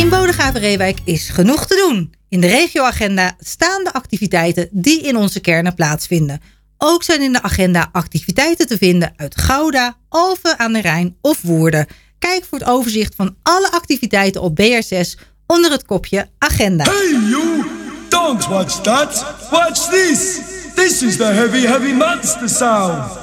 In Bodegraven-Reewijk is genoeg te doen. In de regioagenda staan de activiteiten die in onze kernen plaatsvinden. Ook zijn in de agenda activiteiten te vinden uit Gouda, Alphen aan de Rijn of Woerden. Kijk voor het overzicht van alle activiteiten op BR6 onder het kopje Agenda. Hey you! Don't watch that! Watch this! This is the heavy monster sound!